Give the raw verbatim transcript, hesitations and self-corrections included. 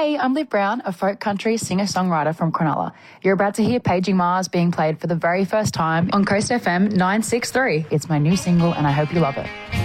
Hey, I'm Liv Brown, a folk country singer-songwriter from Cronulla. You're about to hear Paging Mars being played for the very first time on Coast F M nine six three. It's my new single and I hope you love it.